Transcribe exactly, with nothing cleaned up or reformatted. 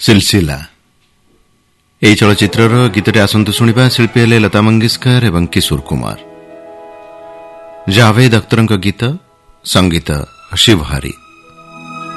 सिलसिला ଏହି ଚଳଚ୍ଚିତ୍ରର ଗୀତଟି ଆସନ୍ତୁ ଶୁଣିବା। ଶିଳ୍ପୀ ହେଲେ ଲତା ମଙ୍ଗେଶକର ଏବଂ କିଶୋର କୁମାର। ଜାଭେଦ ଅଖ୍ତରଙ୍କ ଗୀତ, ସଙ୍ଗୀତ ଶିବହରି।